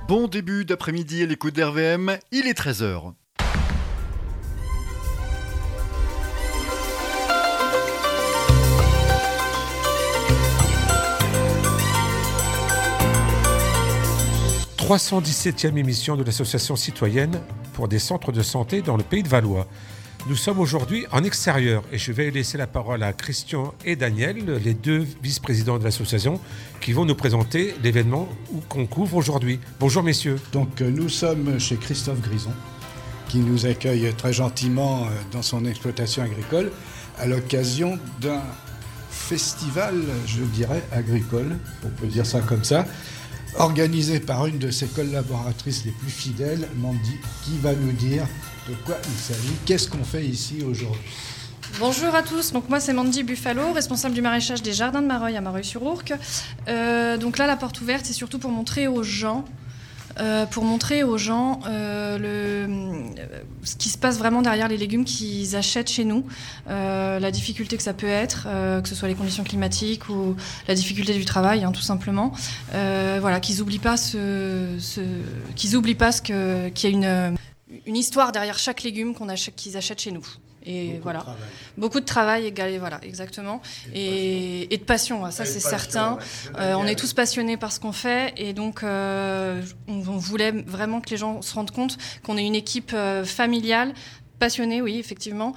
Bon début d'après-midi à l'écoute d'RVM, il est 13h. « 317e émission de l'association citoyenne pour des centres de santé dans le Pays de Valois. Nous sommes aujourd'hui en extérieur et je vais laisser la parole à Christian et Daniel, les deux vice-présidents de l'association, qui vont nous présenter l'événement qu'on couvre aujourd'hui. Bonjour messieurs. Donc nous sommes chez Christophe Grison, qui nous accueille très gentiment dans son exploitation agricole à l'occasion d'un festival, je dirais, agricole, on peut dire ça comme ça, organisé par une de ses collaboratrices les plus fidèles, Mandy, qui va nous dire de quoi il s'agit, qu'est-ce qu'on fait ici aujourd'hui. Bonjour à tous, donc moi c'est Mandy Buffalo, responsable du maraîchage des Jardins de Mareuil à Mareuil-sur-Ourcq. Donc là la porte ouverte c'est surtout pour montrer aux gens, ce qui se passe vraiment derrière les légumes qu'ils achètent chez nous, la difficulté que ça peut être, que ce soit les conditions climatiques ou la difficulté du travail, tout simplement. Qu'ils n'oublient pas qu'il y a une histoire derrière chaque légume qu'ils achètent chez nous. Et beaucoup de travail, exactement, et de passion, ça c'est certain. On est tous passionnés par ce qu'on fait, et donc on voulait vraiment que les gens se rendent compte qu'on est une équipe familiale, passionnée, oui, effectivement,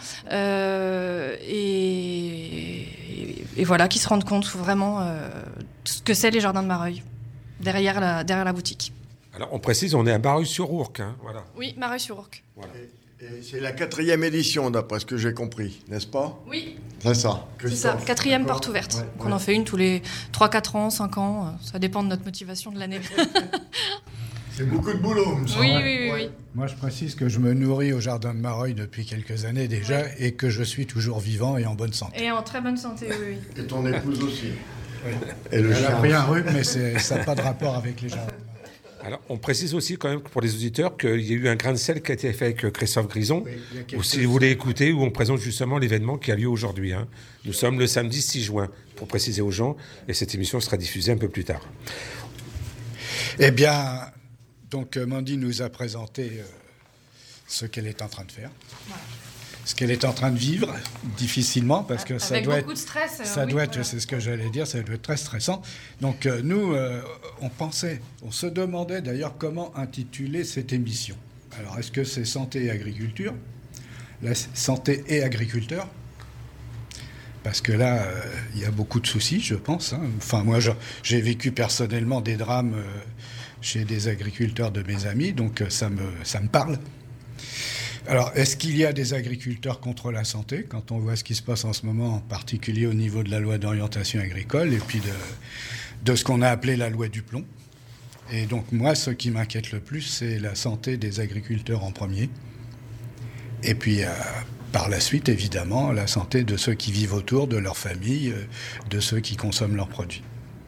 et voilà, qui se rendent compte vraiment ce que c'est les Jardins de Mareuil, derrière la boutique. Alors on précise, on est à Mareuil-sur-Ourcq, voilà. Oui, Mareuil-sur-Ourcq. Voilà. Et c'est la 4e édition, d'après ce que j'ai compris, n'est-ce pas ? Oui. C'est ça. C'est ça, 4e porte ouverte. Ouais, donc on en fait une tous les 3, 4 ans, 5 ans. Ça dépend de notre motivation de l'année. C'est beaucoup de boulot, me semble. Oui. Moi, je précise que je me nourris au Jardin de Mareuil depuis quelques années déjà, et que je suis toujours vivant et en bonne santé. Et en très bonne santé, oui. Et ton épouse aussi. Oui. Elle a pris un rhume, mais ça n'a pas de rapport avec les jardins. Alors, on précise aussi quand même pour les auditeurs qu'il y a eu un grain de sel qui a été fait avec Christophe Grison, ou si vous voulez écouter, où on présente justement l'événement qui a lieu aujourd'hui. Nous sommes le samedi 6 juin, pour préciser aux gens, et cette émission sera diffusée un peu plus tard. Eh bien, donc Mandy nous a présenté ce qu'elle est en train de faire. Voilà. Ce qu'elle est en train de vivre, difficilement, parce que ça doit beaucoup de stress. C'est ce que j'allais dire, ça doit être très stressant. Donc nous, on se demandait d'ailleurs comment intituler cette émission. Alors, est-ce que c'est santé et agriculture ? La santé et agriculteur ? Parce que là, il y a beaucoup de soucis, je pense. Enfin, moi, j'ai vécu personnellement des drames chez des agriculteurs de mes amis, donc ça me parle. Alors, est-ce qu'il y a des agriculteurs contre la santé, quand on voit ce qui se passe en ce moment, en particulier au niveau de la loi d'orientation agricole, et puis de ce qu'on a appelé la loi du plomb ? Et donc, moi, ce qui m'inquiète le plus, c'est la santé des agriculteurs en premier. Et puis, par la suite, évidemment, la santé de ceux qui vivent autour, de leur famille, de ceux qui consomment leurs produits.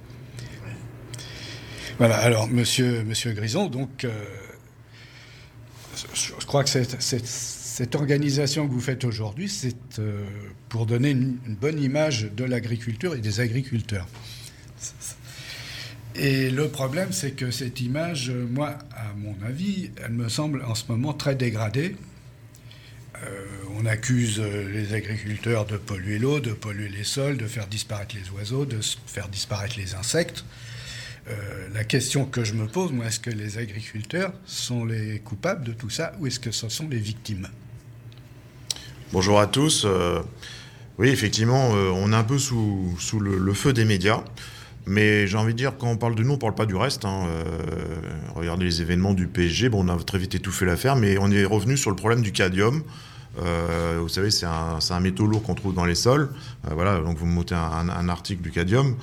Voilà, alors, monsieur Grison, donc... Je crois que cette organisation que vous faites aujourd'hui, c'est pour donner une bonne image de l'agriculture et des agriculteurs. Et le problème, c'est que cette image, moi, à mon avis, elle me semble en ce moment très dégradée. On accuse les agriculteurs de polluer l'eau, de polluer les sols, de faire disparaître les oiseaux, de faire disparaître les insectes. La question que je me pose, moi, est-ce que les agriculteurs sont les coupables de tout ça ou est-ce que ce sont les victimes ? Bonjour à tous. Oui, effectivement, on est un peu sous le feu des médias. Mais j'ai envie de dire, quand on parle de nous, on ne parle pas du reste. Regardez les événements du PSG. Bon, on a très vite étouffé l'affaire, mais on est revenu sur le problème du cadmium. Vous savez, c'est un métaux lourd qu'on trouve dans les sols. Voilà, donc vous me montez un article du cadmium.